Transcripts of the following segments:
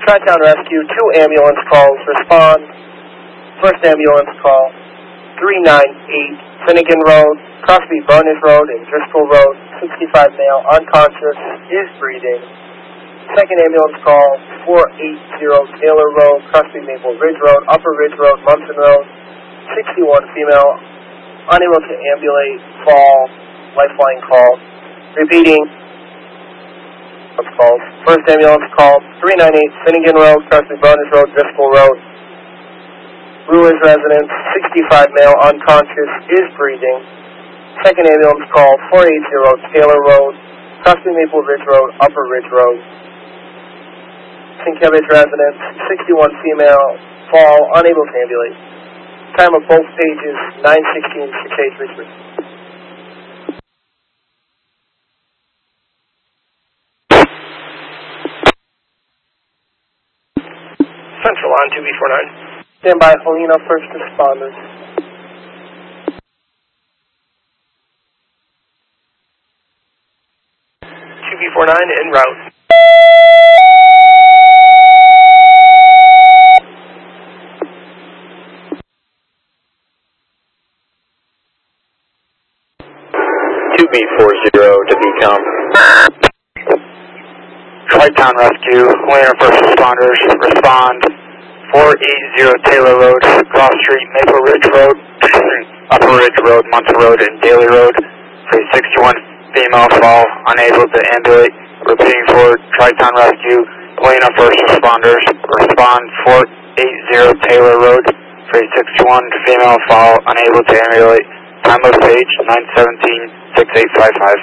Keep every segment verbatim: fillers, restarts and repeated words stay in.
Tri-Town Rescue, two ambulance calls, respond. First ambulance call, three ninety-eight Finnegan Road, Crosby Barnage Road and Driscoll Road, sixty-five male, unconscious, is breathing. Second ambulance call, four eighty Taylor Road, Crosby Maple Ridge Road, Upper Ridge Road, Munson Road, sixty-one female, unable to ambulate, fall, lifeline call. Repeating. Calls. First ambulance call, three ninety-eight Finnegan Road, Crosby Barnage Road, Driscoll Road. Brewers residence, sixty-five male, unconscious, is breathing. Second ambulance call, four eighty Taylor Road, Crosby Maple Ridge Road, Upper Ridge Road. Sienkiewicz residence, sixty-one female, fall, unable to ambulate. Time of both pages, nine sixteen, six eight three three. Central on two B four nine. Stand by, Helena, first responders. two B four nine en route. two B four zero to become. Tri-Town Rescue, Helena first responders, respond. four eighty Taylor Road, Cross Street, Maple Ridge Road, Upper Ridge Road, Munson Road, and Daly Road. Phase sixty-one female fall, unable to ambulate. Repeating for Tri-Town Rescue, Helena first responders, respond. four eighty Taylor Road, Phase sixty-one female fall, unable to ambulate. Time of page nine seventeen, six eight five five.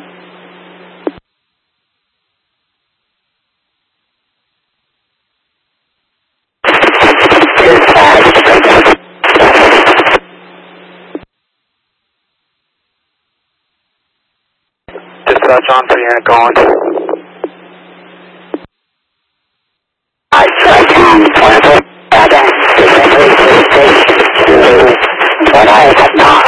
Dispatch on for unit calling. I Tri-Town,